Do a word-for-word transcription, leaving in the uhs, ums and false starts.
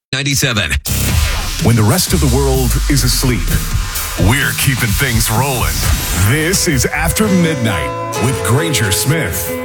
ninety-seven. When the rest of the world is asleep, we're keeping things rolling. This is After Midnight with Granger Smith.